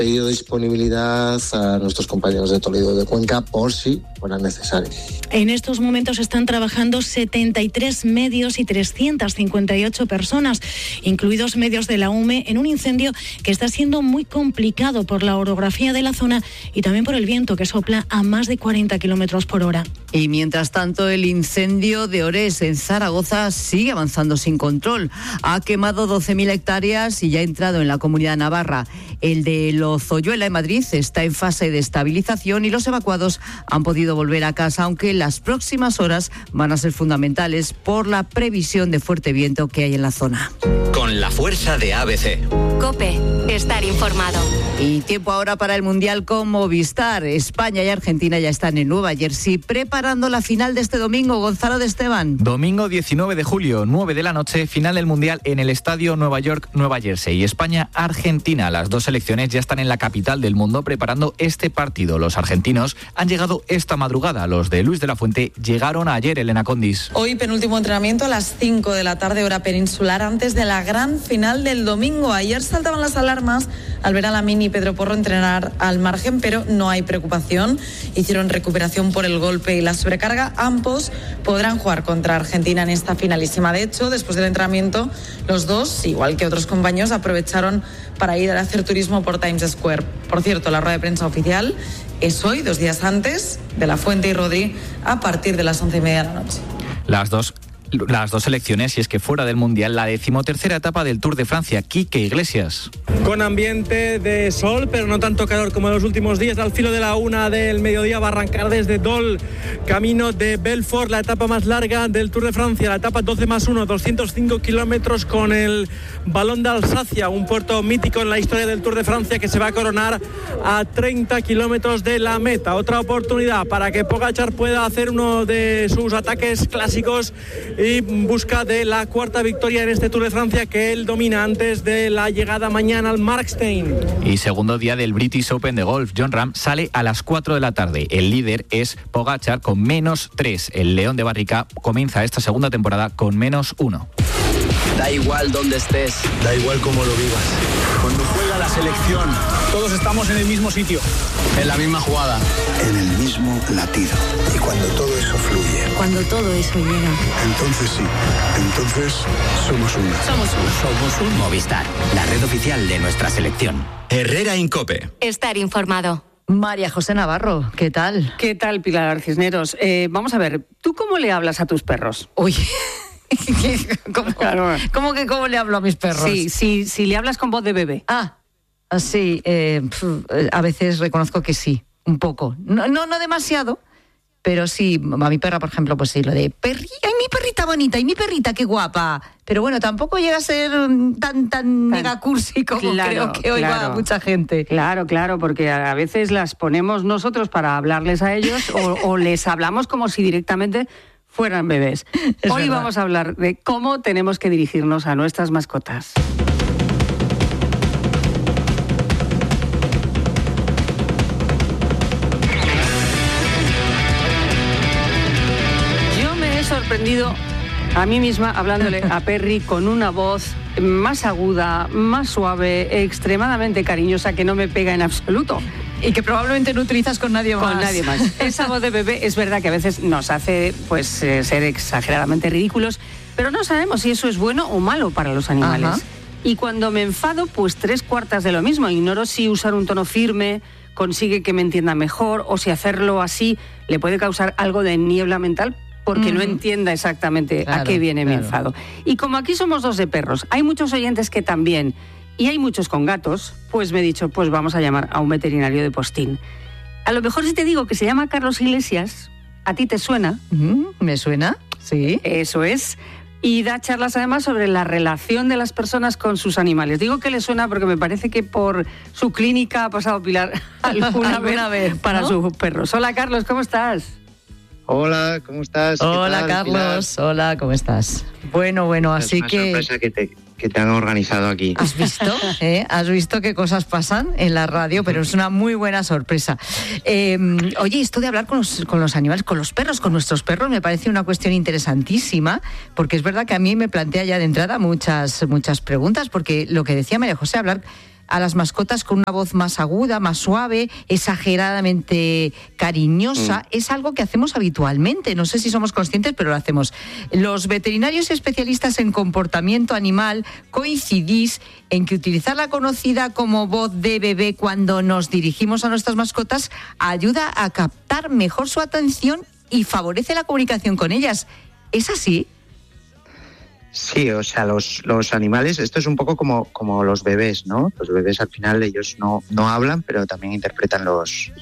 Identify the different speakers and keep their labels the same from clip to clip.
Speaker 1: pedido disponibilidad a nuestros compañeros de Toledo de Cuenca por si fuera necesario.
Speaker 2: En estos momentos están trabajando 73 medios y 358 personas, incluidos medios de la UME, en un incendio que está siendo muy complicado por la orografía de la zona y también por el viento que sopla a más de 40 kilómetros por hora.
Speaker 3: Y mientras tanto, el incendio de Orés en Zaragoza sigue avanzando sin control. Ha quemado 12.000 hectáreas y ya ha entrado en la Comunidad Navarra. El de Lozoyuela en Madrid está en fase de estabilización y los evacuados han podido volver a casa, aunque las próximas horas van a ser fundamentales por la previsión de fuerte viento que hay en la zona.
Speaker 4: Con la fuerza de ABC.
Speaker 5: COPE, estar informado.
Speaker 3: Y tiempo ahora para el Mundial con Movistar. España y Argentina ya están en Nueva Jersey preparando la final de este domingo. Gonzalo de Esteban.
Speaker 6: Domingo 19 de julio, 9 de la noche, final del Mundial en el Estadio Nueva York, Nueva Jersey. España-Argentina. Las dos selecciones ya están en la capital del mundo preparando este partido. Los argentinos han llegado esta madrugada. Los de Luis de la Fuente llegaron ayer, Elena Condis.
Speaker 7: Hoy penúltimo entrenamiento a las 5 de la tarde, hora peninsular, antes de la gran final del domingo. Ayer saltaban las alarmas al ver a Lamine y Pedro Porro entrenar al margen, pero no hay preocupación. Hicieron recuperación por el golpe y la sobrecarga. Ambos podrán jugar contra Argentina en esta finalísima. De hecho, después del entrenamiento, los dos, igual que otros compañeros, aprovecharon para ir a hacer turismo por Times Square. Por cierto, la rueda de prensa oficial es hoy, 2 días antes, de La Fuente y Rodri, a partir de las 11:30 de la noche.
Speaker 6: Las dos selecciones, y es que fuera del Mundial, la 13ª etapa del Tour de Francia. Quique Iglesias.
Speaker 8: Con ambiente de sol, pero no tanto calor como en los últimos días. Al filo de la 1 del mediodía va a arrancar desde Dol, camino de Belfort, la etapa más larga del Tour de Francia, la etapa 12+1, 205 kilómetros con el Balón de Alsacia, un puerto mítico en la historia del Tour de Francia que se va a coronar a 30 kilómetros de la meta. Otra oportunidad para que Pogačar pueda hacer uno de sus ataques clásicos y busca de la 4ª victoria en este Tour de Francia que él domina antes de la llegada mañana al Markstein.
Speaker 6: Y segundo día del British Open de golf. Jon Rahm sale a las 4 de la tarde. El líder es Pogačar con -3. El León de Barrica comienza esta segunda temporada con -1.
Speaker 9: Da igual dónde estés, da igual cómo lo vivas. Cuando juega la selección,
Speaker 10: todos estamos en el mismo sitio,
Speaker 9: en la misma jugada,
Speaker 11: en el mismo latido. Y cuando todo eso fluye,
Speaker 5: cuando todo eso llega,
Speaker 11: entonces sí, entonces somos uno.
Speaker 4: Somos un Movistar, la red oficial de nuestra selección. Herrera en COPE.
Speaker 5: Estar informado.
Speaker 3: María José Navarro, ¿qué tal?
Speaker 12: ¿Qué tal, Pilar Cisneros? Vamos a ver, ¿tú cómo le hablas a tus perros?
Speaker 3: Uy... ¿Cómo le hablo a mis perros?
Speaker 12: Sí, si le hablas con voz de bebé.
Speaker 3: Sí, a veces reconozco que sí, un poco. No demasiado, pero sí, a mi perra, por ejemplo, pues sí, lo de ¡ay, mi perrita bonita! ¡Y mi perrita, qué guapa! Pero bueno, tampoco llega a ser tan mega cursi como creo que oiga mucha gente.
Speaker 12: Claro, porque a veces las ponemos nosotros para hablarles a ellos o les hablamos como si directamente fueran bebés. Hoy vamos a hablar de cómo tenemos que dirigirnos a nuestras mascotas. Yo me he sorprendido a mí misma hablándole a Perry con una voz más aguda, más suave, extremadamente cariñosa, que no me pega en absoluto.
Speaker 3: Y que probablemente no utilizas con nadie más.
Speaker 12: Con nadie más. Esa voz de bebé es verdad que a veces nos hace ser exageradamente ridículos, pero no sabemos si eso es bueno o malo para los animales. Ajá. Y cuando me enfado, pues 3/4 de lo mismo. Ignoro si usar un tono firme consigue que me entienda mejor o si hacerlo así le puede causar algo de niebla mental porque no entienda exactamente a qué viene mi enfado. Y como aquí somos dos de perros, hay muchos oyentes que también... Y hay muchos con gatos, pues me he dicho, pues vamos a llamar a un veterinario de postín. A lo mejor si te digo que se llama Carlos Iglesias, ¿a ti te suena?
Speaker 3: ¿Me suena? Sí.
Speaker 12: Eso es. Y da charlas además sobre la relación de las personas con sus animales. Digo que le suena porque me parece que por su clínica ha pasado Pilar alguna vez para sus perros. Hola Carlos, ¿cómo estas?
Speaker 13: Hola, ¿cómo estás?
Speaker 3: Hola Carlos, Pilar? Hola, ¿cómo estás? Bueno, así
Speaker 13: es una sorpresa que te han organizado aquí.
Speaker 3: ¿Has visto? ¿Has visto qué cosas pasan en la radio? Pero es una muy buena sorpresa. Oye, esto de hablar con los animales, con los perros, con nuestros perros, me parece una cuestión interesantísima, porque es verdad que a mí me plantea ya de entrada muchas preguntas, porque lo que decía María José, hablar a las mascotas con una voz más aguda, más suave, exageradamente cariñosa. Es algo que hacemos habitualmente. No sé si somos conscientes, pero lo hacemos. Los veterinarios especialistas en comportamiento animal coincidís en que utilizar la conocida como voz de bebé cuando nos dirigimos a nuestras mascotas ayuda a captar mejor su atención y favorece la comunicación con ellas. ¿Es así?
Speaker 13: Sí, o sea, los animales, esto es un poco como los bebés, ¿no? Los bebés al final ellos no hablan, pero también interpretan los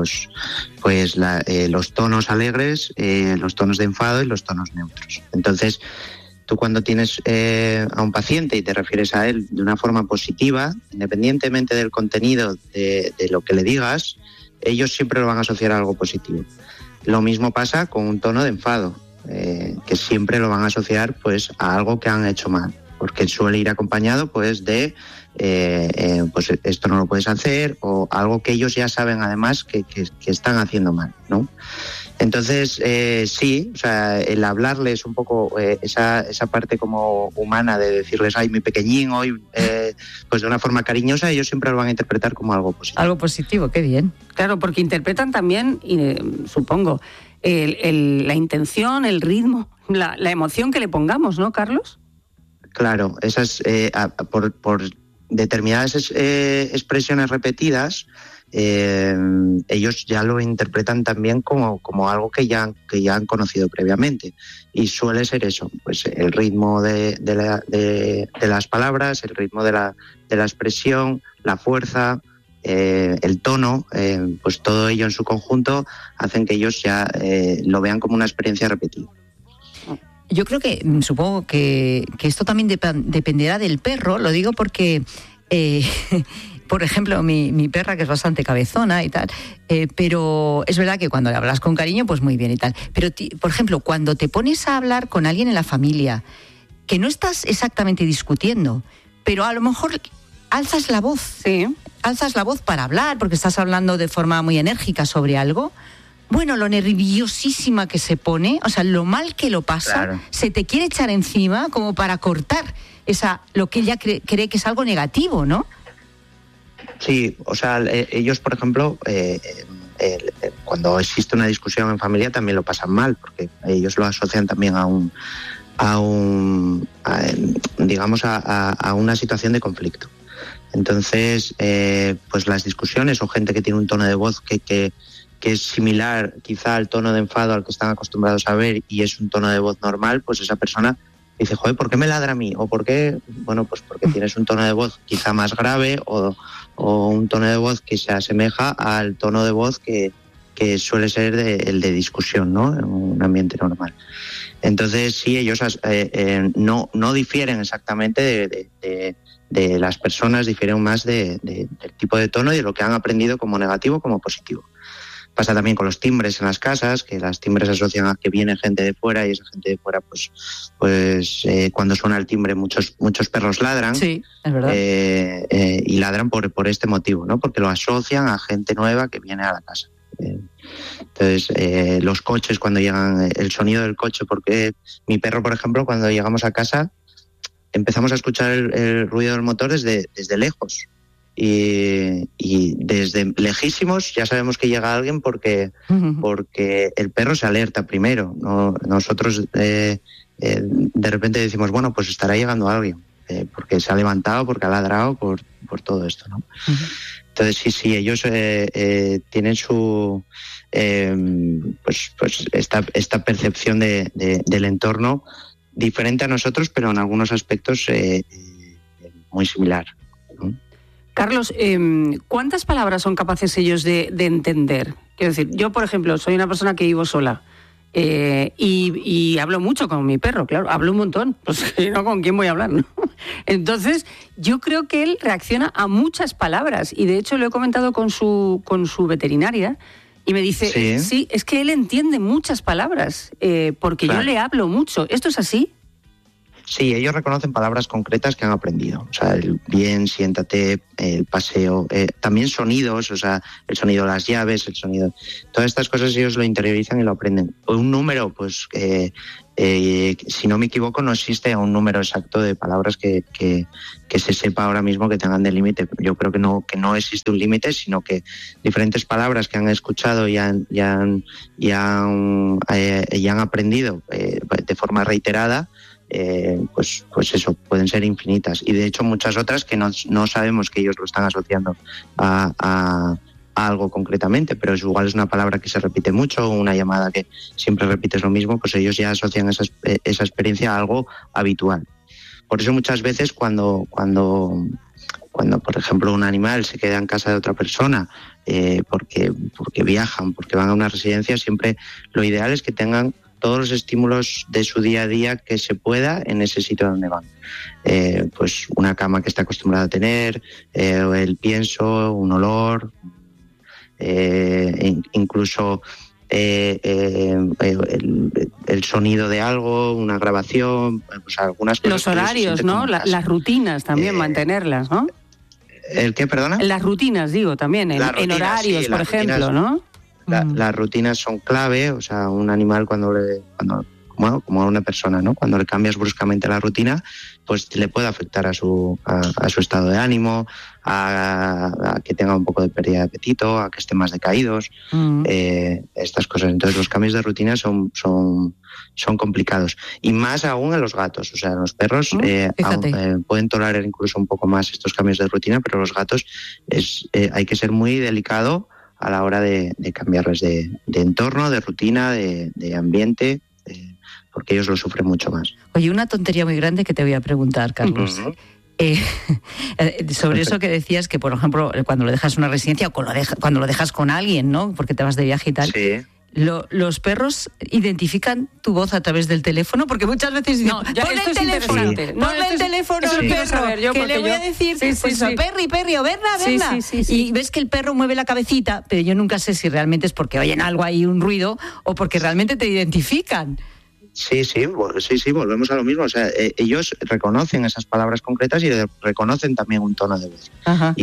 Speaker 13: tonos alegres, los tonos de enfado y los tonos neutros. Entonces, tú cuando tienes a un paciente y te refieres a él de una forma positiva, independientemente del contenido de lo que le digas, ellos siempre lo van a asociar a algo positivo. Lo mismo pasa con un tono de enfado. Que siempre lo van a asociar pues a algo que han hecho mal, porque suele ir acompañado pues de pues esto no lo puedes hacer, o algo que ellos ya saben además que están haciendo mal, ¿no? Entonces sí, o sea, el hablarles un poco esa parte como humana de decirles ay mi pequeñín hoy, pues de una forma cariñosa, ellos siempre lo van a interpretar como algo positivo.
Speaker 3: Algo positivo, qué bien.
Speaker 12: Claro, porque interpretan también, supongo, la intención, el ritmo, la emoción que le pongamos, ¿no, Carlos?
Speaker 13: Claro, esas por determinadas expresiones repetidas, ellos ya lo interpretan también como algo que ya han conocido previamente, y suele ser eso, pues el ritmo de las palabras, el ritmo de la expresión, la fuerza, el tono, pues todo ello en su conjunto hacen que ellos ya lo vean como una experiencia repetida.
Speaker 3: Yo creo que, supongo que esto también dependerá del perro, lo digo porque, por ejemplo, mi perra, que es bastante cabezona y tal, pero es verdad que cuando le hablas con cariño, pues muy bien y tal. Pero, por ejemplo, cuando te pones a hablar con alguien en la familia, que no estás exactamente discutiendo, pero a lo mejor alzas la voz,
Speaker 12: sí.
Speaker 3: Alzas la voz para hablar, porque estás hablando de forma muy enérgica sobre algo. Bueno, lo nerviosísima que se pone, o sea, lo mal que lo pasa, claro. Se te quiere echar encima como para cortar lo que ella cree que es algo negativo, ¿no?
Speaker 13: Sí, o sea, ellos, por ejemplo, cuando existe una discusión en familia también lo pasan mal, porque ellos lo asocian también a una situación de conflicto. Entonces, pues las discusiones o gente que tiene un tono de voz que es similar quizá al tono de enfado al que están acostumbrados a ver y es un tono de voz normal, pues esa persona dice, joder, ¿por qué me ladra a mí? ¿O por qué? Bueno, pues porque tienes un tono de voz quizá más grave o un tono de voz que se asemeja al tono de voz que suele ser el de discusión, ¿no? En un ambiente normal. Entonces, sí, ellos no difieren exactamente de las personas, difieren más del tipo de tono y de lo que han aprendido como negativo como positivo. Pasa también con los timbres en las casas, que las timbres asocian a que viene gente de fuera y esa gente de fuera, pues cuando suena el timbre muchos perros ladran.
Speaker 3: Sí, es verdad.
Speaker 13: Y ladran por este motivo, ¿no? Porque lo asocian a gente nueva que viene a la casa. Entonces, los coches cuando llegan, el sonido del coche, porque mi perro, por ejemplo, cuando llegamos a casa empezamos a escuchar el ruido del motor desde lejos. Y desde lejísimos ya sabemos que llega alguien porque el perro se alerta primero, ¿no? Nosotros de repente decimos, bueno, pues estará llegando alguien, porque se ha levantado, porque ha ladrado, por todo esto, ¿no? Uh-huh. Entonces sí, ellos tienen su pues esta percepción del entorno diferente a nosotros, pero en algunos aspectos muy similar, ¿no?
Speaker 12: Carlos, ¿cuántas palabras son capaces ellos de entender? Quiero decir, yo, por ejemplo, soy una persona que vivo sola y hablo mucho con mi perro, claro, hablo un montón, pues no, ¿con quién voy a hablar, no? Entonces, yo creo que él reacciona a muchas palabras y, de hecho, lo he comentado con su veterinaria y me dice, sí, es que él entiende muchas palabras porque claro. Yo le hablo mucho. ¿Esto es así?
Speaker 13: Sí, ellos reconocen palabras concretas que han aprendido. O sea, el bien, siéntate, el paseo, también sonidos, o sea, el sonido de las llaves, el sonido... Todas estas cosas ellos lo interiorizan y lo aprenden. Un número, pues, si no me equivoco, no existe un número exacto de palabras que se sepa ahora mismo que tengan de límite. Yo creo que no existe un límite, sino que diferentes palabras que han escuchado y han aprendido de forma reiterada, pues eso, pueden ser infinitas. Y de hecho muchas otras que no sabemos que ellos lo están asociando a algo concretamente, pero igual es una palabra que se repite mucho, una llamada que siempre repites lo mismo, pues ellos ya asocian esa experiencia a algo habitual. Por eso muchas veces cuando por ejemplo un animal se queda en casa de otra persona porque viajan, porque van a una residencia, siempre lo ideal es que tengan todos los estímulos de su día a día que se pueda en ese sitio donde van. Pues una cama que está acostumbrada a tener, el pienso, un olor, incluso el sonido de algo, una grabación, pues algunas cosas.
Speaker 12: Los horarios, ¿no? Las rutinas también, mantenerlas, ¿no?
Speaker 13: ¿El qué, perdona?
Speaker 12: Las rutinas, digo, también, en horarios, sí, por ejemplo, ¿no?
Speaker 13: Las rutinas son clave, o sea, un animal como a una persona, ¿no? Cuando le cambias bruscamente la rutina, pues le puede afectar a su estado de ánimo, a que tenga un poco de pérdida de apetito, a que estén más decaídos, estas cosas. Entonces los cambios de rutina son complicados. Y más aún en los gatos, o sea, los perros pueden tolerar incluso un poco más estos cambios de rutina, pero los gatos hay que ser muy delicado a la hora de cambiarles de entorno, de rutina, de ambiente, porque ellos lo sufren mucho más.
Speaker 3: Oye, una tontería muy grande que te voy a preguntar, Carlos.
Speaker 13: Uh-huh.
Speaker 3: Sobre eso que decías que, por ejemplo, cuando lo dejas en una residencia o cuando lo dejas con alguien, ¿no? Porque te vas de viaje y tal.
Speaker 13: Sí.
Speaker 3: ¿Los perros identifican tu voz a través del teléfono? Porque muchas veces dicen, ponle el teléfono, ponle el teléfono al perro, que le voy a decir, Perry, o Berna. Y ves que el perro mueve la cabecita, pero yo nunca sé si realmente es porque oyen algo ahí, un ruido, o porque realmente te identifican.
Speaker 13: Sí, volvemos a lo mismo. O sea, ellos reconocen esas palabras concretas y reconocen también un tono de voz.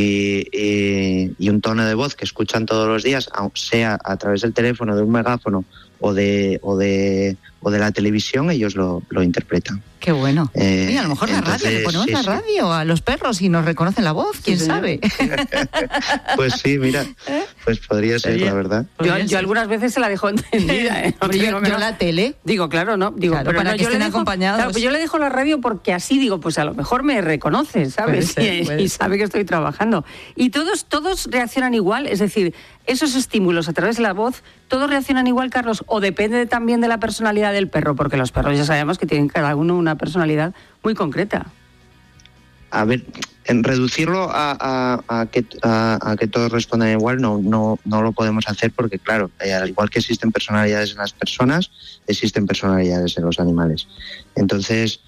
Speaker 13: Y un tono de voz que escuchan todos los días, sea a través del teléfono, de un megáfono o de la televisión, ellos lo interpretan.
Speaker 3: Qué bueno. Y a lo mejor la radio, le ponemos la radio a los perros y nos reconocen la voz, quién sabe.
Speaker 13: Pues sí, mira, pues podría ser, la verdad.
Speaker 12: Yo algunas veces se la dejo entendida.
Speaker 3: Yo la tele.
Speaker 12: Digo, claro, ¿no? Digo,
Speaker 3: claro,
Speaker 12: pero
Speaker 3: para
Speaker 12: no,
Speaker 3: que estén acompañados.
Speaker 12: Claro, pues yo le dejo la radio porque así digo, pues a lo mejor me reconoce, ¿sabes? Y sabe que estoy trabajando. Y todos reaccionan igual, es decir, esos estímulos a través de la voz, ¿todos reaccionan igual, Carlos? ¿O depende también de la personalidad del perro? Porque los perros ya sabemos que tienen cada uno una personalidad muy concreta.
Speaker 13: A ver, en reducirlo a que todos respondan igual no lo podemos hacer porque, claro, al igual que existen personalidades en las personas, existen personalidades en los animales. Entonces,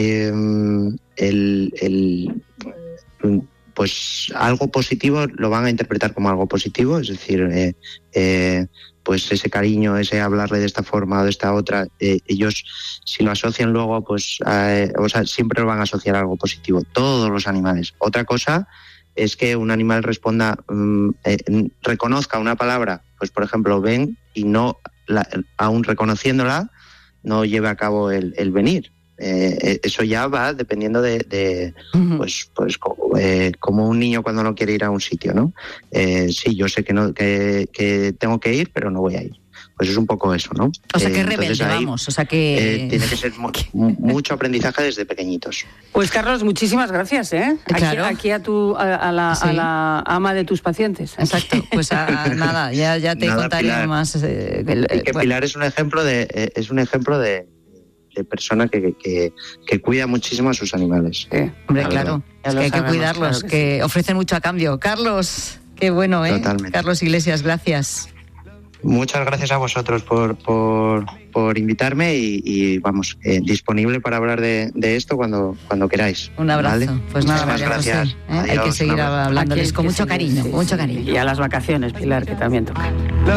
Speaker 13: pues algo positivo lo van a interpretar como algo positivo, es decir, pues ese cariño, ese hablarle de esta forma o de esta otra, ellos si lo asocian luego, pues siempre lo van a asociar a algo positivo, todos los animales. Otra cosa es que un animal responda, reconozca una palabra, pues por ejemplo ven, y no aún reconociéndola, no lleve a cabo el venir. Eso ya va dependiendo de pues como un niño cuando no quiere ir a un sitio, ¿no? Sí, yo sé que tengo que ir, pero no voy a ir. Pues es un poco eso, ¿no?
Speaker 3: O sea, que rebelde, vamos. O sea, que
Speaker 13: tiene que ser mucho aprendizaje desde pequeñitos.
Speaker 12: Pues Carlos, muchísimas gracias, ¿eh?
Speaker 3: Claro.
Speaker 12: Aquí a la ama de tus pacientes.
Speaker 3: Exacto. Pues nada, ya te contaré
Speaker 13: Pilar.
Speaker 3: más.
Speaker 13: Pilar es un ejemplo de persona que cuida muchísimo a sus animales.
Speaker 3: Hombre, claro, es que hay que cuidarlos, claro que ofrecen mucho a cambio. Carlos, qué bueno, ¿eh?
Speaker 13: Totalmente.
Speaker 3: Carlos Iglesias, gracias.
Speaker 13: Muchas gracias a vosotros por invitarme y vamos, disponible para hablar de esto cuando queráis.
Speaker 3: Un abrazo.
Speaker 13: ¿Vale?
Speaker 3: Pues nada,
Speaker 13: muchas gracias.
Speaker 3: José, ¿eh? Hay que seguir hablándoles con mucho cariño, mucho cariño.
Speaker 12: Y a las vacaciones, Pilar, que también toca.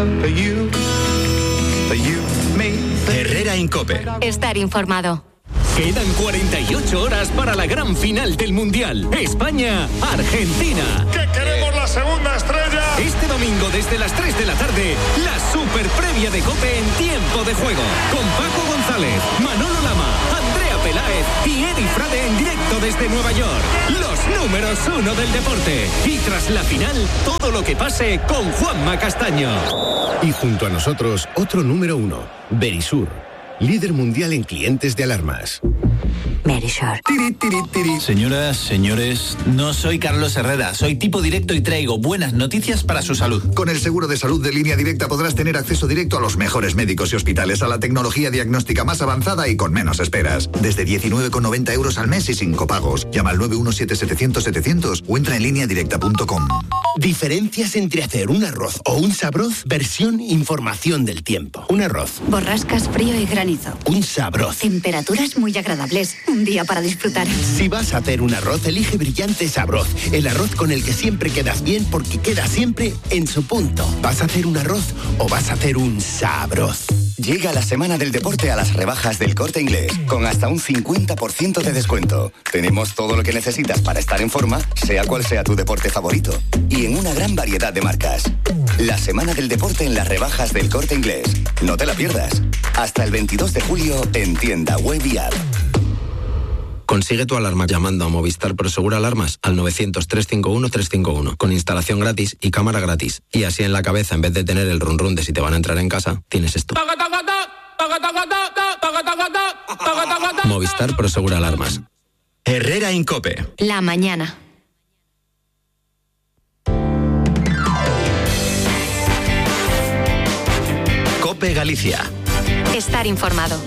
Speaker 4: Herrera en COPE.
Speaker 5: Estar informado.
Speaker 14: Quedan 48 horas para la gran final del Mundial. España-Argentina.
Speaker 15: ¡Que queremos la segunda estrella!
Speaker 14: Este domingo desde las 3 de la tarde, la super previa de COPE en tiempo de juego. Con Paco González, Manolo Lama, Andrea Peláez y Eri Frade en directo desde Nueva York. Los números 1 del deporte. Y tras la final, todo lo que pase con Juanma Castaño.
Speaker 16: Y junto a nosotros, otro número 1, Verisur, líder mundial en clientes de alarmas.
Speaker 17: Verisur.
Speaker 18: Señoras, señores, no soy Carlos Herrera, soy tipo directo y traigo buenas noticias para su salud.
Speaker 19: Con el seguro de salud de Línea Directa podrás tener acceso directo a los mejores médicos y hospitales, a la tecnología diagnóstica más avanzada y con menos esperas. Desde 19,90 euros al mes y sin copagos. Llama al 917-700-700 o entra en lineadirecta.com.
Speaker 16: Diferencias entre hacer un arroz o un sabroz, versión información del tiempo. Un arroz.
Speaker 17: Borrascas, frío y granizo.
Speaker 16: Un sabroz.
Speaker 17: Temperaturas muy agradables. Un día para disfrutar.
Speaker 16: Si vas a hacer un arroz, elige Brillante Sabroz. El arroz con el que siempre quedas bien porque queda siempre en su punto. ¿Vas a hacer un arroz o vas a hacer un sabroz?
Speaker 20: Llega la semana del deporte a las rebajas del Corte Inglés, con hasta un 50% de descuento. Tenemos todo lo que necesitas para estar en forma, sea cual sea tu deporte favorito. Y en una gran variedad de marcas. La semana del deporte en las rebajas del Corte Inglés. No te la pierdas. Hasta el 22 de julio en tienda web y app.
Speaker 21: Consigue tu alarma llamando a Movistar Prosegur Alarmas al 900-351-351 con instalación gratis y cámara gratis. Y así en la cabeza, en vez de tener el run run de si te van a entrar en casa, tienes esto. Movistar Prosegur Alarmas.
Speaker 14: Herrera en COPE.
Speaker 5: La mañana.
Speaker 14: COPE Galicia.
Speaker 5: Estar informado.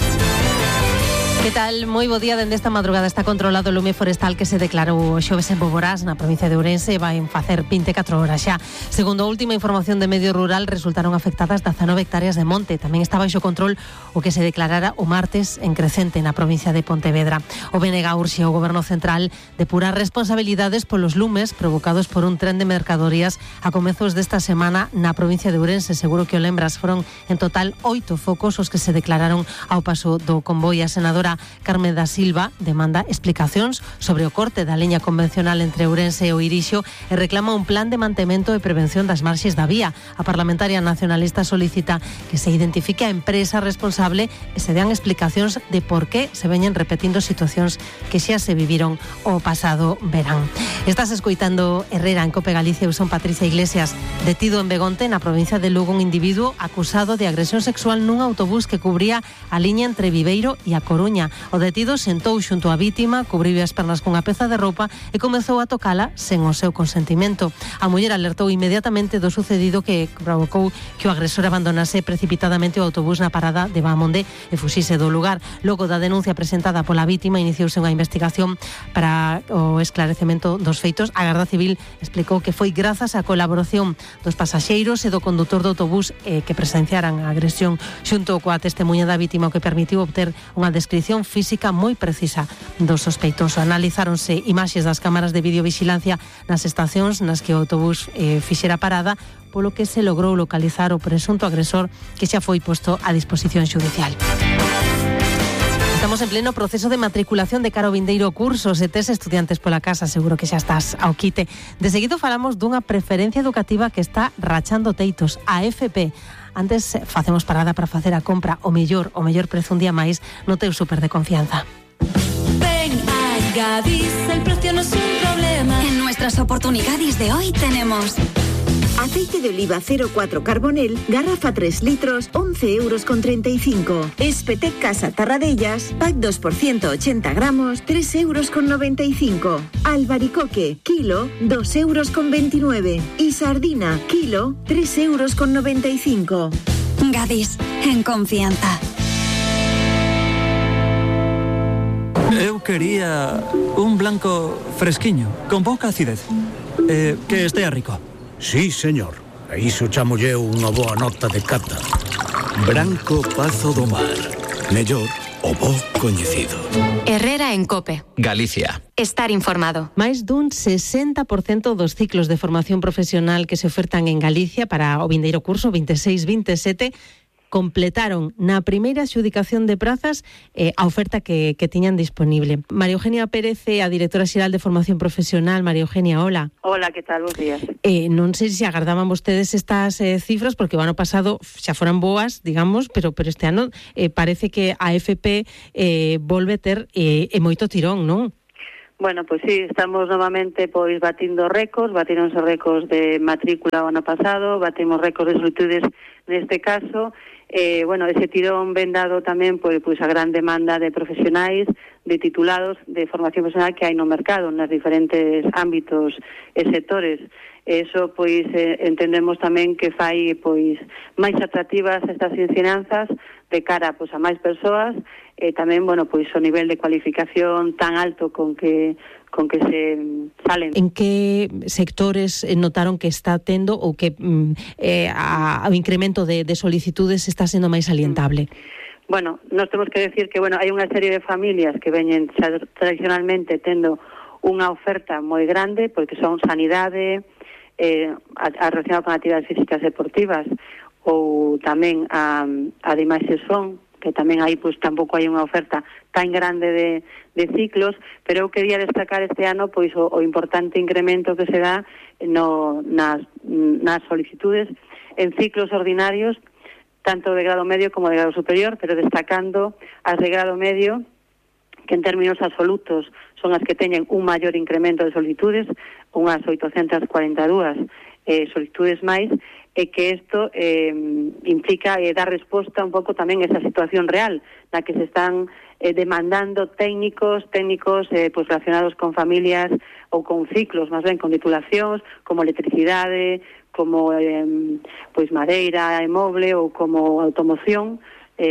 Speaker 22: Que tal? Moi bo día. Dende esta madrugada está controlado o lume forestal que se declarou o xoves en Boborás, na provincia de Ourense, vai facer 24 horas xa. Segundo a última información de Medio Rural, resultaron afectadas 19 hectáreas de monte. Tamén está baixo control o que se declarara o martes en Crecente, na provincia de Pontevedra. O BNG urxe ao Goberno Central depurar responsabilidades polos lumes provocados por un tren de mercadorías a comezos desta semana na provincia de Ourense. Seguro que o lembras, foron en total 8 focos os que se declararon ao paso do convoi. A senadora Carmen da Silva demanda explicacións sobre o corte da liña convencional entre Ourense e o Irixo e reclama un plan de mantemento e prevención das marxes da vía. A parlamentaria nacionalista solicita que se identifique a empresa responsable e se dean explicacións de por que se veñen repetindo situacións que xa se viviron o pasado verán. Estás escoitando Herrera en COPE Galicia. Eu son Patricia Iglesias. Detido en Begonte, na provincia de Lugo, un individuo acusado de agresión sexual nun autobús que cubría a liña entre Viveiro e A Coruña. O detido sentou xunto á vítima, cubriu as pernas cunha peza de roupa e comezou a tocala sen o seu consentimento. A muller alertou inmediatamente do sucedido, que provocou que o agresor abandonase precipitadamente o autobús na parada de Bamonde e fuxise do lugar. Logo da denuncia presentada pola vítima, iniciouse unha investigación para o esclarecemento dos feitos. A Garda Civil explicou que foi grazas á colaboración dos pasaxeiros e do condutor do autobús que presenciaran a agresión xunto coa testemunha da vítima, o que permitiu obter unha descripción física moi precisa do sospeitoso. Analizáronse imaxes das cámaras de videovigilancia nas estacións nas que o autobús fixera parada, polo que se logrou localizar o presunto agresor, que xa foi posto a disposición xudicial. Estamos en pleno proceso de matriculación de cara ao vindeiro curso. Se tes estudiantes pola casa, seguro que xa estás ao quite. De seguido falamos dunha preferencia educativa que está rachando teitos, a FP. Antes facemos parada para facer a compra o mellor prezo un día máis no teu súper de confianza.
Speaker 23: Ven a Gadis, el precio no es un problema.
Speaker 17: En nuestras oportunidades de hoy tenemos
Speaker 24: aceite de oliva 04 Carbonel, garrafa 3 litros, 11,35 €. Espetec Casa Tarradellas, pack 2 por 180 gramos, 3,95 €. Albaricoque, kilo, 2,29 €. Y sardina, kilo, 3,95 €.
Speaker 17: Gadis, en confianza.
Speaker 25: Eu quería un blanco fresquiño, con pouca acidez, que estea rico.
Speaker 11: Sí, señor. A iso chamolle unha boa nota de cata. Branco Pazo do Mar. Mellor o bo coñecido.
Speaker 5: Herrera en COPE.
Speaker 14: Galicia.
Speaker 5: Estar informado.
Speaker 22: Máis dun 60% dos ciclos de formación profesional que se ofertan en Galicia para o vindeiro curso 26-27 completaron na primeira adxudicación de prazas a oferta que tiñan disponible. María Eugenia Pérez, a directora xeral de Formación Profesional. María Eugenia, hola.
Speaker 1: Hola, que tal? Bos días.
Speaker 22: Non sei se agardaban vostedes estas cifras, porque o ano pasado xa foran boas, digamos, pero este ano parece que a FP volve ter moito tirón, non?
Speaker 1: Bueno, pois sí, estamos novamente batindo récords, batironse récords de matrícula o ano pasado, batimos récords de solicitudes neste caso. Ese tirón ven dado tamén pois a gran demanda de profesionais, de titulados de formación profesional que hai no mercado, nos diferentes ámbitos e sectores. Eso, entendemos tamén que fai, máis atractivas estas ensinanzas de cara, a máis persoas, e tamén, o nivel de cualificación tan alto con que se salen.
Speaker 22: En que sectores notaron que está tendo ou que o incremento de solicitudes está sendo máis salientable?
Speaker 1: Bueno, nos temos que decir que, hai unha serie de familias que veñen tradicionalmente tendo unha oferta moi grande, porque son sanidade, relacionado con actividades físicas deportivas, ou tamén a de imaxe son, que tamén aí tampouco hai unha oferta tan grande de ciclos, pero eu quería destacar este ano o importante incremento que se dá nas solicitudes en ciclos ordinarios, tanto de grado medio como de grado superior, pero destacando as de grado medio, que en términos absolutos son as que teñen un maior incremento de solicitudes, unhas 842 solicitudes máis, e que isto implica dar resposta un pouco tamén a esa situación real na que se están demandando técnicos relacionados con familias ou con ciclos, máis ben con titulacións como electricidade, como madeira e moble ou como automoción,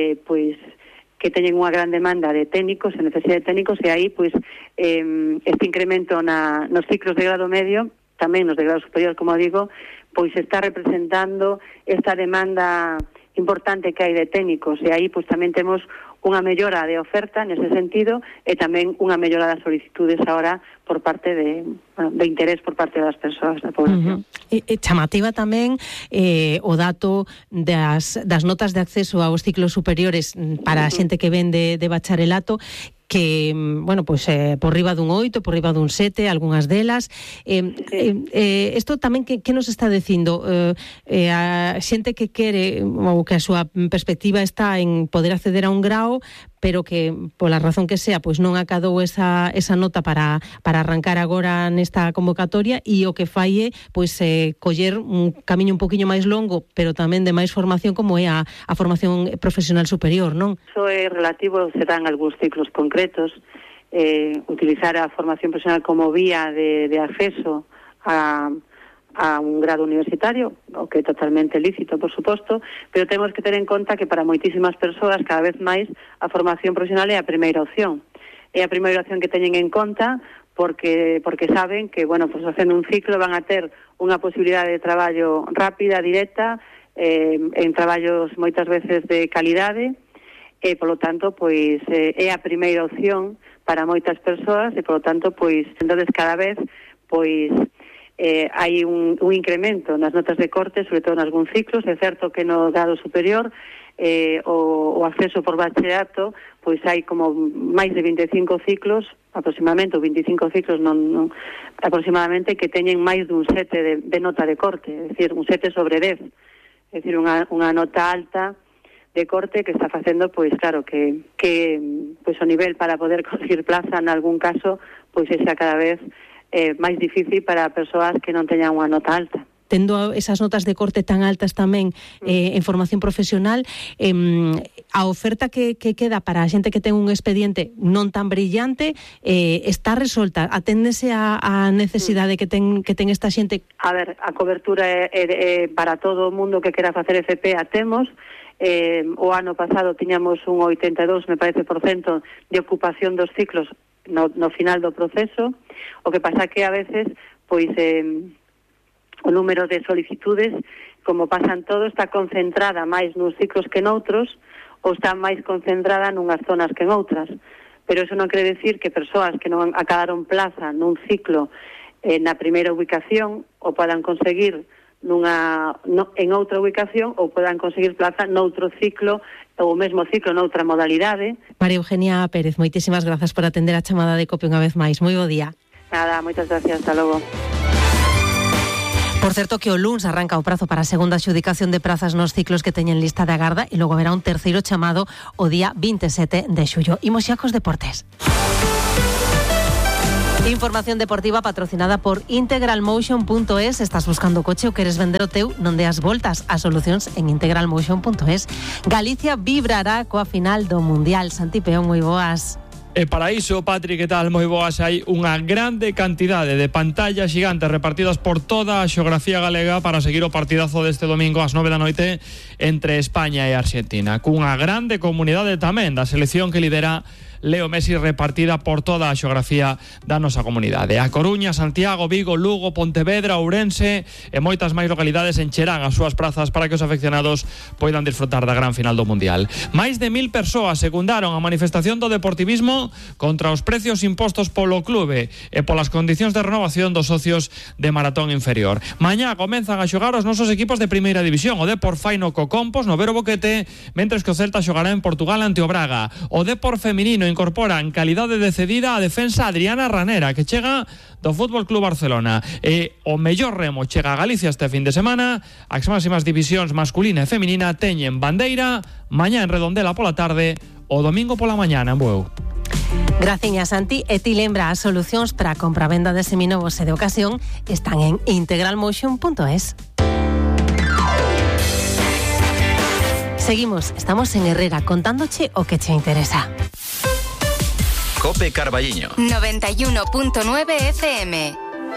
Speaker 1: que teñen unha gran demanda de técnicos e necesidade de técnicos, e aí este incremento nos ciclos de grado medio, tamén nos de grado superior, como digo, está representando esta demanda importante que hai de técnicos, e aí tamén temos unha mellora de oferta nese sentido, e tamén unha mellora das solicitudes agora por parte de interés por parte das persoas da población.
Speaker 22: Chamativa tamén o dato das notas de acceso aos ciclos superiores para a xente que ven de bacharelato, que, por riba dun 8, por riba dun 7, algunhas delas. Isto tamén que nos está dicindo? A xente que quere, ou que a súa perspectiva está en poder acceder a un grao, pero que, pola razón que sea, non acadou esa nota para arrancar agora nesta convocatoria, e o que fai é coller un camiño un poquinho máis longo, pero tamén de máis formación, como é a formación profesional superior, non?
Speaker 1: Iso é relativo, se dan algúns ciclos concretos, utilizar a formación profesional como vía de acceso a un grado universitario, o que é totalmente lícito, por suposto, pero temos que ter en conta que para moitísimas persoas cada vez máis a formación profesional é a primeira opción. É a primeira opción que teñen en conta porque saben que, facendo un ciclo van a ter unha posibilidade de traballo rápida, directa, en traballos moitas veces de calidade, e, polo tanto, é a primeira opción para moitas persoas, e, polo tanto, entonces cada vez, hai un incremento nas notas de corte, sobre todo en algúns ciclos. É certo que no grado superior o acceso por bachillerato, hai como máis de 25 ciclos, aproximadamente, ou 25 ciclos aproximadamente, que teñen máis dun 7 de nota de corte, é dicir, un 7 sobre 10, é dicir, unha nota alta de corte que está facendo, claro, que o nivel para poder conseguir plaza en algún caso, xa cada vez máis difícil para persoas que non teñan unha nota alta.
Speaker 22: Tendo esas notas de corte tan altas tamén en formación profesional, a oferta que queda para a xente que ten un expediente non tan brillante está resolta, aténdese a necesidade que ten esta xente.
Speaker 1: A ver, a cobertura é para todo o mundo que quera facer FP, a temos. O ano pasado tiñamos un 82, me parece, % de ocupación dos ciclos no final do proceso. O que pasa que a veces o número de solicitudes, como pasan todo, está concentrada máis nos ciclos que noutros, ou está máis concentrada nunhas zonas que en outras. Pero eso non quere decir que persoas que non acabaron plaza nun ciclo na primeira ubicación o podan conseguir en outra ubicación ou podan conseguir plaza noutro ciclo ou o mesmo ciclo noutra modalidade.
Speaker 22: María Eugenia Pérez, moitísimas grazas por atender a chamada de COPE unha vez máis. Moi bo día.
Speaker 1: Nada, moitas gracias, hasta logo.
Speaker 22: Por certo que o luns arranca o prazo para a segunda adxudicación de prazas nos ciclos que teñen lista de agarda e logo haberá un terceiro chamado o día 27 de xullo. Imos xa cos deportes. Información deportiva patrocinada por integralmotion.es. Estás buscando coche ou queres vender o teu? Non deas voltas a solucións en integralmotion.es. Galicia vibrará coa final do Mundial. Santi Peón, moi boas.
Speaker 2: E para iso, Patri, que tal? Moi boas. Hai unha grande cantidade de pantallas gigantes repartidas por toda a xeografía galega para seguir o partidazo deste domingo ás 9 da noite entre España e Argentina, cunha grande comunidade tamén da selección que lidera Leo Messi, repartida por toda a xeografía da nosa comunidade. A Coruña, Santiago, Vigo, Lugo, Pontevedra, Ourense e moitas máis localidades encherán as súas prazas para que os afeccionados poidan disfrutar da gran final do Mundial. Máis de 1000 persoas secundaron a manifestación do Deportivismo contra os precios impostos polo clube e polas condicións de renovación dos socios de Maratón Inferior. Mañá comenzan a xogar os nosos equipos de Primeira División. O Depor faino co Compos no Vero Boquete, mentres que o Celta xogará en Portugal ante o Braga. O Depor feminino incorpora en calidade de cedida a defensa Adriana Ranera, que chega do Fútbol Club Barcelona. E o mellor remo chega a Galicia este fin de semana. As máximas divisións masculina e feminina teñen bandeira mañá en Redondela pola tarde, o domingo pola mañana en Bueu.
Speaker 22: Graciñas, Santi. E ti lembra, as solucións para a compra-venda de seminovos e de ocasión están en integralmotion.es. Seguimos, estamos en Herrera contándoche o que che interesa.
Speaker 4: COPE Carballiño
Speaker 5: 91.9 FM.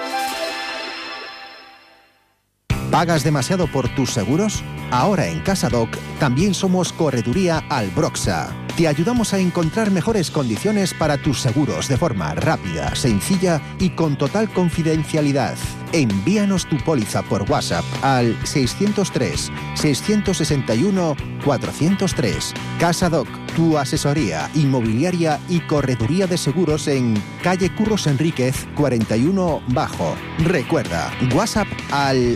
Speaker 6: ¿Pagas demasiado por tus seguros? Ahora en CasaDoc también somos Correduría Albroxa. Te ayudamos a encontrar mejores condiciones para tus seguros de forma rápida, sencilla y con total confidencialidad. Envíanos tu póliza por WhatsApp al 603-661-403. CasaDoc, tu asesoría inmobiliaria y correduría de seguros en calle Curros Enríquez 41 Bajo. Recuerda, WhatsApp al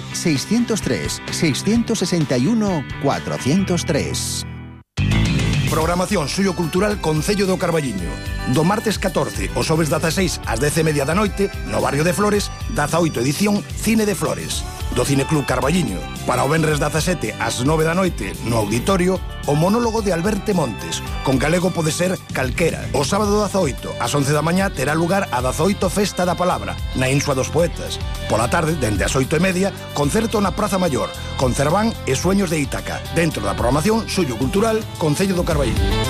Speaker 6: 603-661-403.
Speaker 7: Programación sociocultural Concello do Carballiño. Do martes 14 ao xoves 16 ás 10:30 da noite, no barrio de Flores, 18 edición Cine de Flores, do Cineclub Carballiño. Para o venres 17 ás 9 da noite, no auditorio, o monólogo de Alberto Montes, con galego pode ser calquera. O sábado 18 ás 11 da mañá terá lugar a 18 Festa da Palabra, na Insua dos Poetas. Pola tarde, dende as 8:30, concerto na Praza Maior, con Cerván e Sueños de Ítaca, dentro da programación sociocultural Concello do Carballiño.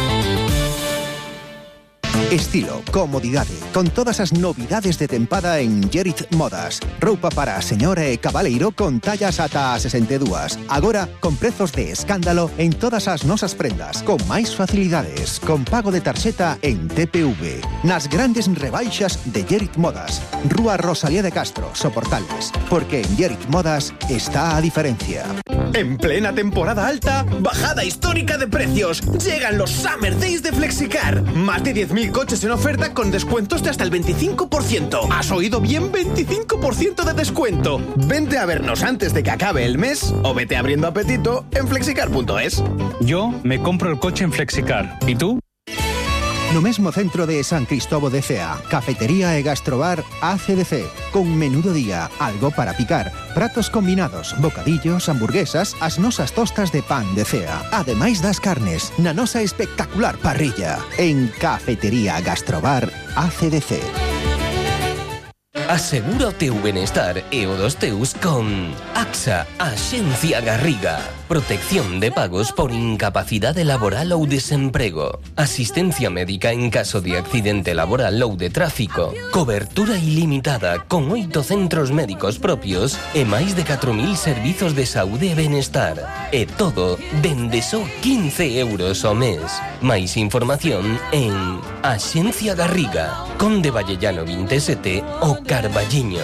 Speaker 6: Estilo, comodidade, con todas as novidades de tempada en Gerit Modas. Roupa para señora e cabaleiro con tallas ata a 62. Agora, con prezos de escándalo en todas as nosas prendas, con máis facilidades, con pago de tarxeta en TPV. Nas grandes rebaixas de Gerit Modas. Rúa Rosalía de Castro, Soportales. Porque en Gerit Modas está a diferencia.
Speaker 8: En plena temporada alta, bajada histórica de precios. Llegan los Summer Days de Flexicar. Más de 10.000 coches en oferta con descuentos de hasta el 25%. ¿Has oído bien? 25% de descuento. Vente a vernos antes de que acabe el mes o vete abriendo apetito en flexicar.es.
Speaker 10: Yo me compro el coche en Flexicar. ¿Y tú?
Speaker 6: No mesmo centro de San Cristóbal de Cea, cafetería e gastrobar ACDC, con menú do día, algo para picar, pratos combinados, bocadillos, hamburguesas, as nosas tostas de pan de Cea, ademais das carnes, na nosa espectacular parrilla, en Cafetería Gastrobar ACDC.
Speaker 26: Asegura o teu benestar e o dos teus con AXA, Axencia Garriga. Protección de pagos por incapacidade laboral ou desemprego. Asistencia médica en caso de accidente laboral ou de tráfico. Cobertura ilimitada con 8 centros médicos propios e máis de 4.000 servizos de saúde e benestar. E todo dende só 15 euros ao mes. Máis información en Axencia Garriga, Conde Vallellano 27 o Carballiño.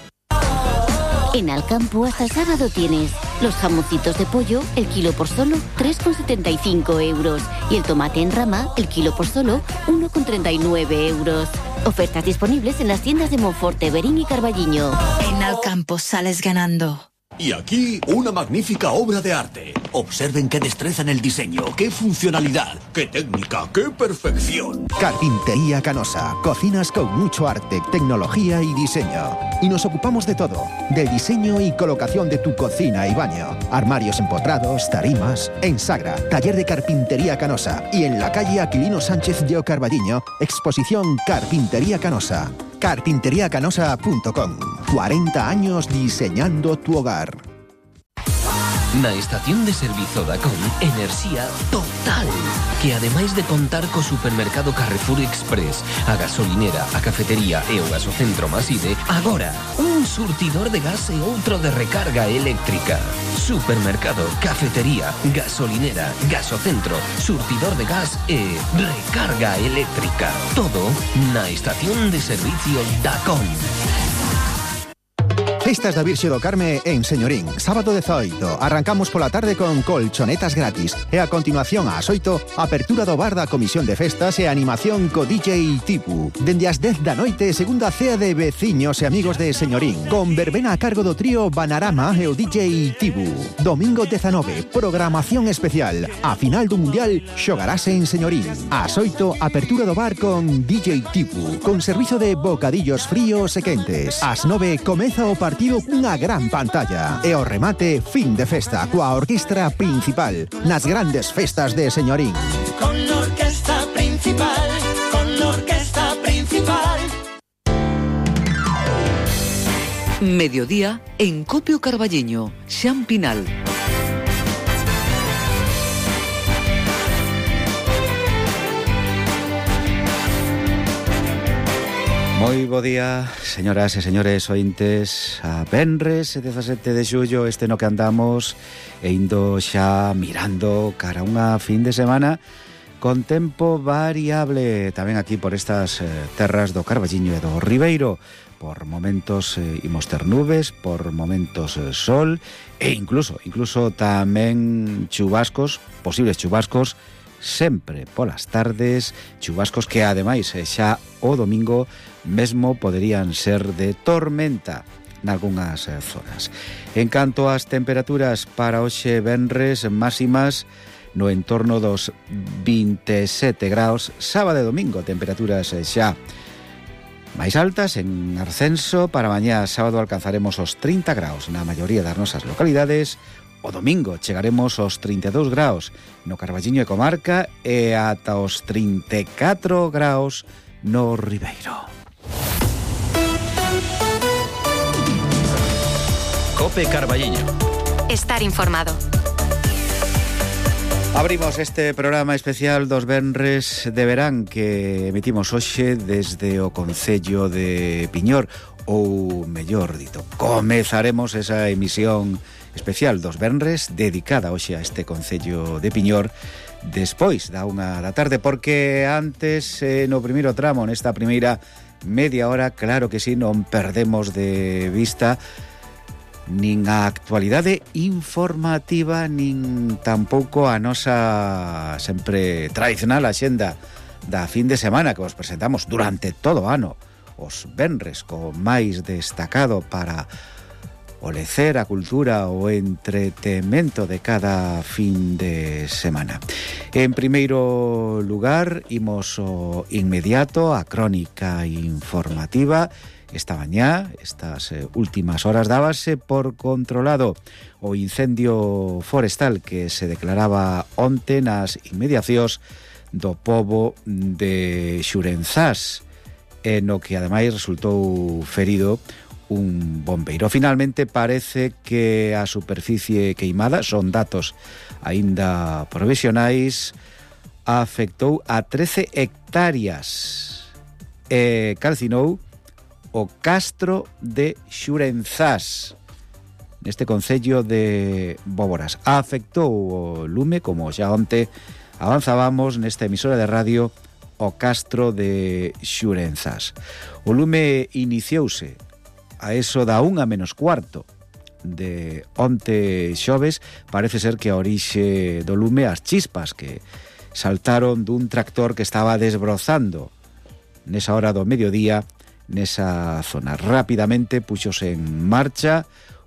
Speaker 27: En Alcampo hasta el sábado tienes los jamoncitos de pollo, el kilo por solo 3,75 euros. Y el tomate en rama, el kilo por solo 1,39 euros. Ofertas disponibles en las tiendas de Monforte, Berín y Carballiño.
Speaker 28: En Alcampo sales ganando.
Speaker 11: Y aquí, una magnífica obra de arte. Observen qué destreza en el diseño, qué funcionalidad, qué técnica, qué perfección.
Speaker 6: Carpintería Canosa. Cocinas con mucho arte, tecnología y diseño. Y nos ocupamos de todo. Del diseño y colocación de tu cocina y baño. Armarios empotrados, tarimas. En Sagra, taller de Carpintería Canosa. Y en la calle Aquilino Sánchez de Carballiño, exposición Carpintería Canosa. Carpinteriacanosa.com. 40 años diseñando tu hogar.
Speaker 26: Na estación de servizo da Con, enerxía total, que ademais de contar co supermercado Carrefour Express, a gasolinera, a cafetería e o gasocentro Maside, agora un surtidor de gas e outro de recarga eléctrica. Supermercado, cafetería, gasolinera, gasocentro, surtidor de gas e recarga eléctrica. Todo na estación de servicio da Con.
Speaker 6: Festas da Virxe do Carme en Señorín, sábado 18. Arrancamos pola tarde con colchonetas gratis e a continuación ás 8, apertura do bar da Comisión de Festas e animación co DJ Tipu. Dende as 10 da noite, segunda cea de veciños e amigos de Señorín, con verbena a cargo do trío Banarama e o DJ Tipu. Domingo 19, programación especial. A final do Mundial xogarase en Señorín. Ás 8, apertura do bar con DJ Tipu, con servizo de bocadillos fríos e quentes. Ás 9, comeza o partido cunha gran pantalla. E o remate, fin de festa, coa orquestra principal, nas grandes festas de Señorín.
Speaker 3: Con la orquesta principal, con la orquesta principal.
Speaker 9: Mediodía en Copio Carballiño, Xan Pinal.
Speaker 12: Moi bo día, señoras e señores ointes. A venres 17 de xullo, este no que andamos, e indo xa mirando cara a unha fin de semana con tempo variable. Tamén aquí por estas terras do Carballiño e do Ribeiro. Por momentos imos ter nubes, por momentos sol, e incluso tamén chubascos, posibles chubascos, sempre polas tardes, chubascos que ademais xa o domingo mesmo poderían ser de tormenta nalgunhas zonas. En canto ás temperaturas para hoxe venres, máximas no entorno dos 27 graus, sábado e domingo temperaturas xa máis altas en ascenso. Para mañá sábado alcanzaremos os 30 graus na maioría das nosas localidades. O domingo chegaremos aos 32 graus no Carballiño e comarca e ata os 34 graus no Ribeiro.
Speaker 14: Cope Carballiño.
Speaker 5: Estar informado.
Speaker 12: Abrimos este programa especial dos venres de verán que emitimos hoxe desde o Concello de Piñor, ou mellor dito, comezaremos esa emisión especial dos venres dedicada hoxe a este Concello de Piñor despois da 1 da tarde, porque antes no primeiro tramo, nesta primeira media hora, claro que sí, non perdemos de vista nin a actualidade informativa, nin tampouco a nosa sempre tradicional axenda da fin de semana que vos presentamos durante todo o ano, os venres co máis destacado para o lecer, a cultura, o entretemento de cada fin de semana. En primeiro lugar, imos o inmediato a crónica informativa. Esta mañá, estas últimas horas, dábase por controlado o incendio forestal que se declaraba onte nas inmediacións do pobo de Xurenzás, no que ademais resultou ferido un bombeiro. Finalmente parece que a superficie queimada, son datos aínda provisionais, afectou a 13 hectáreas e calcinou o Castro de Xurenzás, neste concello de Bóboras. Afectou o lume, como xa onte avanzábamos nesta emisora de radio, o Castro de Xurenzás. O lume iniciouse a eso da 1:15 de onte xoves. Parece ser que a orixe do lume as chispas que saltaron dun tractor que estaba desbrozando nesa hora do mediodía nesa zona. Rápidamente puxose en marcha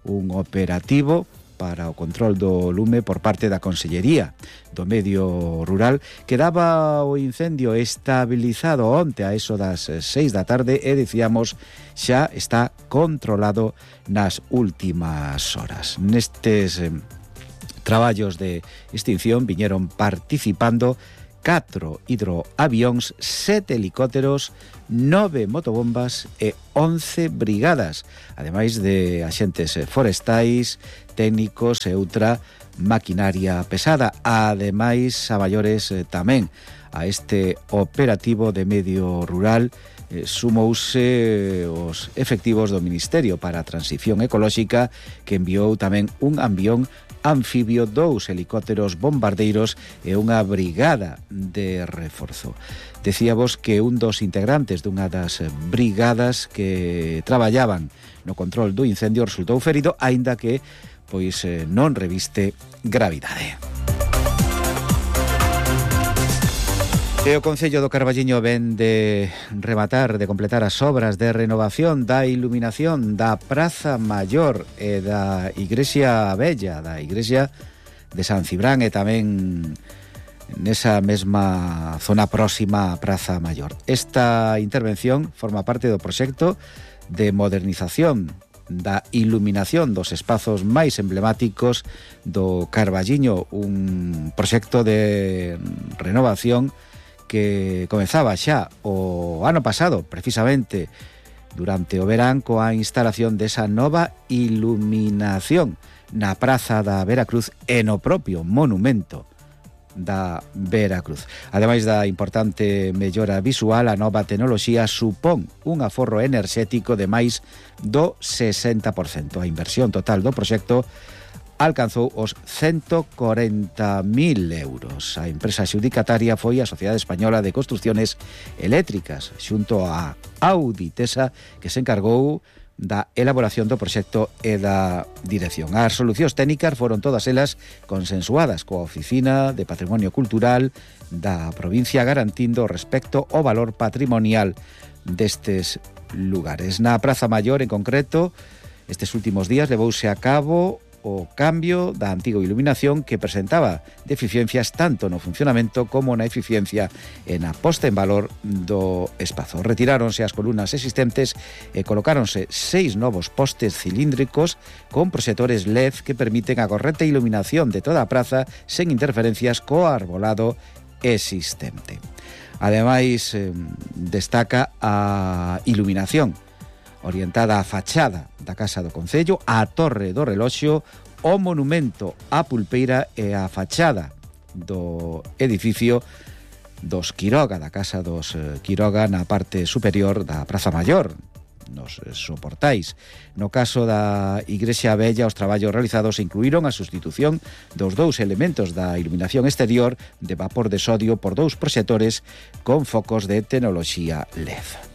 Speaker 12: un operativo para o control do lume por parte da Consellería do Medio Rural. Quedaba o incendio estabilizado onte a eso das 6 da tarde e dicíamos xa está controlado nas últimas horas. Nestes traballos de extinción viñeron participando 4 hidroavións, 7 helicópteros, 9 motobombas e 11 brigadas, ademais de axentes forestais, técnicos e outra maquinaria pesada. Ademais, a maiores tamén a este operativo de medio rural sumouse os efectivos do Ministerio para a Transición Ecolóxica, que enviou tamén un avión anfibio, 2 helicópteros bombardeiros e unha brigada de reforzo. Decíamos que un dos integrantes dunha das brigadas que traballaban no control do incendio resultou ferido, aínda que non reviste gravidade. E o Concello do Carballiño ven de rematar, de completar as obras de renovación da iluminación da Praza Maior e da Igrexa Bella, da Igrexa de San Cibrán, e tamén nesa mesma zona próxima á Praza Maior. Esta intervención forma parte do proxecto de modernización da iluminación dos espazos máis emblemáticos do Carballiño, un proxecto de renovación que comezaba xa o ano pasado, precisamente durante o verán, coa instalación desa nova iluminación na Praza da Veracruz e no propio monumento da Veracruz. Ademais da importante mellora visual, a nova tecnoloxía supón un aforro enerxético de máis do 60%. A inversión total do proxecto alcanzou os 140.000 euros. A empresa xudicataria foi a Sociedade Española de Construcciones Eléctricas, xunto a Auditesa, que se encargou da elaboración do proxecto e da dirección. As solucións técnicas foron todas elas consensuadas coa Oficina de Patrimonio Cultural da provincia, garantindo respecto ao valor patrimonial destes lugares. Na Praza Maior, en concreto, estes últimos días levouse a cabo o cambio da antiga iluminación, que presentaba deficiencias tanto no funcionamento como na eficiencia e na posta en valor do espazo. Retiráronse as columnas existentes e colocáronse 6 novos postes cilíndricos con proxectores LED que permiten a correcta iluminación de toda a praza sen interferencias co arbolado existente. Ademais, destaca a iluminación orientada á fachada da Casa do Concello, á Torre do Reloxo, o monumento á Pulpeira e á fachada do edificio dos Quiroga, da Casa dos Quiroga, na parte superior da Praza Maior, nos soportais. No caso da Igrexa Bella, os traballos realizados incluíron a sustitución dos 2 elementos da iluminación exterior de vapor de sodio por 2 proxectores con focos de tecnoloxía LED.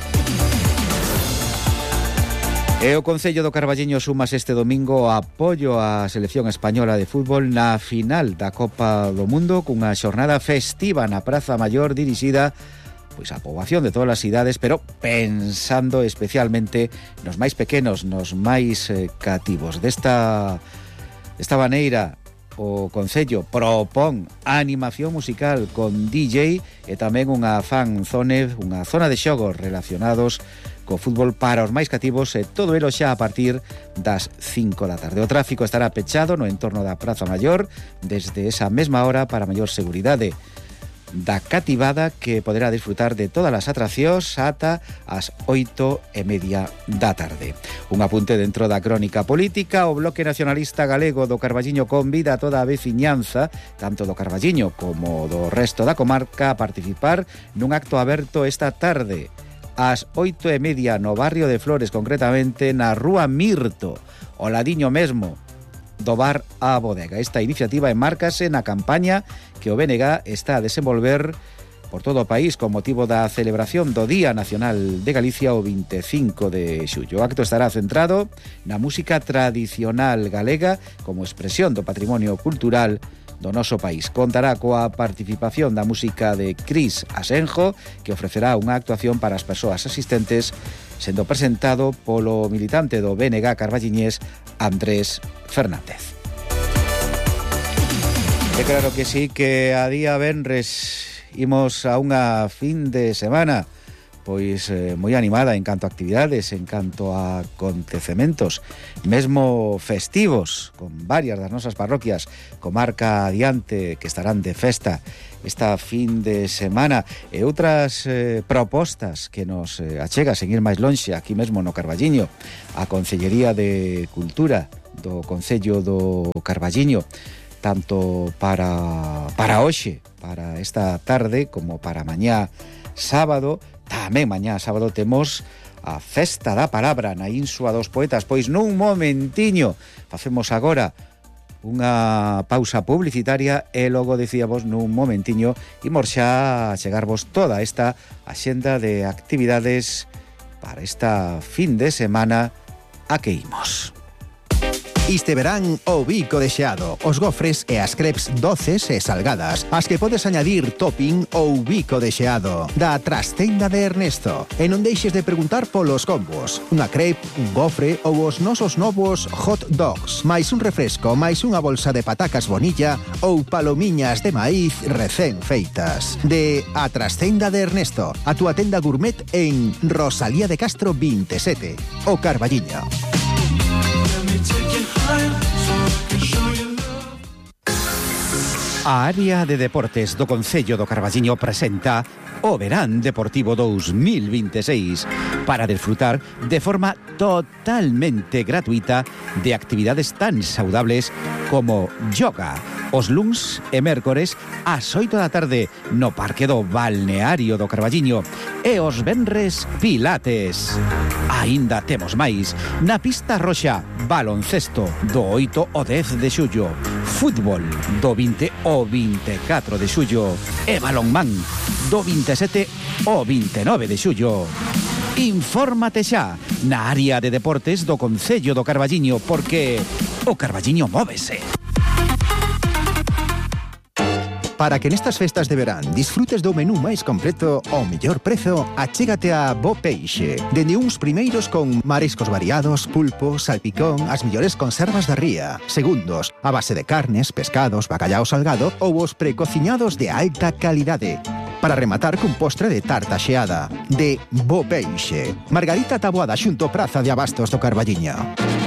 Speaker 12: E o Concello do Carballiño sumas este domingo o apoio á selección española de fútbol na final da Copa do Mundo, cunha xornada festiva na Praza Maior dirixida á poboación de todas as idades, pero pensando especialmente nos máis pequenos, nos máis cativos. Desta maneira, o Concello propón a animación musical con DJ e tamén unha fan zone, unha zona de xogos relacionados co fútbol para os máis cativos, e todo elo xa a partir das 5 da tarde. O tráfico estará pechado no entorno da Praza Maior desde esa mesma hora para maior seguridade da cativada, que poderá disfrutar de todas as atraccións ata as 8:30 da tarde. Un apunte dentro da crónica política: o Bloque Nacionalista Galego do Carballiño convida a toda a veciñanza, tanto do Carballiño como do resto da comarca, a participar nun acto aberto esta tarde ás 8:30 no barrio de Flores, concretamente na Rúa Mirto, ao ladiño mesmo do bar A Bodega. Esta iniciativa enmárcase na campaña que o BNG está a desenvolver por todo o país con motivo da celebración do Día Nacional de Galicia o 25 de xullo. O acto estará centrado na música tradicional galega como expresión do patrimonio cultural do noso país. Contará coa participación da música de Cris Asenjo, que ofrecerá unha actuación para as persoas asistentes sendo presentado polo militante do BNG carballiñés Andrés Fernández. E claro que sí, que a día venres imos a unha fin de semana pois moi animada en canto a actividades, en canto a acontecementos, mesmo festivos, con varias das nosas parroquias, comarca adiante, que estarán de festa esta fin de semana, e outras propostas que nos achega a seguir máis lonxe, aquí mesmo no Carballiño, a Concellería de Cultura do Concello do Carballiño, tanto para hoxe, para esta tarde, como para mañá sábado. Tamén mañá sábado temos a Festa da Palabra na Insua dos Poetas. Pois nun momentiño facemos agora unha pausa publicitaria e logo dicíamos nun momentiño imos xa a chegarvos toda esta axenda de actividades para esta fin de semana a que imos.
Speaker 6: Este verán o bico de xeado, os gofres e as crepes doces e salgadas, as que podes añadir topping ou bico de xeado, da Trastenda de Ernesto. E non deixes de preguntar polos combos, unha crepe, un gofre ou os nosos novos hot dogs, máis un refresco, máis unha bolsa de patacas bonilla ou palomiñas de maíz recén feitas. De A Trastenda de Ernesto, a túa tenda gourmet en Rosalía de Castro 27, o Carballiño.
Speaker 12: A área de deportes do Concello do Carballiño presenta o Verán Deportivo 2026 para desfrutar de forma totalmente gratuita de actividades tan saudables como yoga, os luns e mércores ás 8 da tarde no Parque do Balneario do Carballiño e os venres pilates. Aínda temos máis na pista roxa, baloncesto do 8 ao 10 de xullo, fútbol do 20 ao 24 de xullo e balonmán do 27 ao 29 de xullo. Infórmate xa na área de deportes do Concello do Carballiño, porque o Carballiño móvese.
Speaker 6: Para que nestas festas de verán disfrutes do menú máis completo ao mellor prezo, achégate a Bo Peixe. Dende uns primeiros con mariscos variados, pulpo, salpicón, as mellores conservas da ría. Segundos, a base de carnes, pescados, bacallao salgado ou os precociñados de alta calidade. Para rematar cun postre de tarta xeada. De Bo Peixe. Margarita Taboada xunto Praza de Abastos do Carballiño.